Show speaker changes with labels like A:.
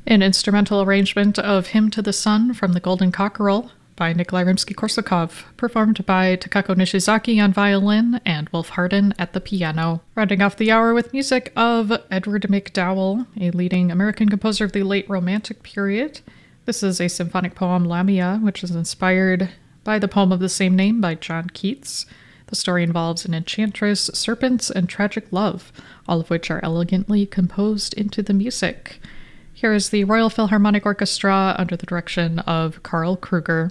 A: An instrumental arrangement of Hymn to the Sun from the Golden Cockerel by Nikolai Rimsky-Korsakov, performed by Takako Nishizaki on violin and Wolf Hardin at the piano. Rounding off the hour with music of Edward McDowell, a leading American composer of the late Romantic period. This is a symphonic poem, Lamia, which is inspired by the poem of the same name by John Keats. The story involves an enchantress, serpents, and tragic love, all of which are elegantly composed into the music. Here is the Royal Philharmonic Orchestra under the direction of Karl Kruger.